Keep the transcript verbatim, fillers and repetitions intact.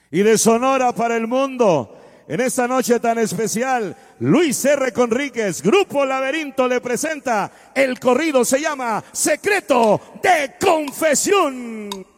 y de Sonora para el mundo. En esta noche tan especial, Luis R. Conríquez, Grupo Laberinto, le presenta el corrido, se llama Secreto de Confesión.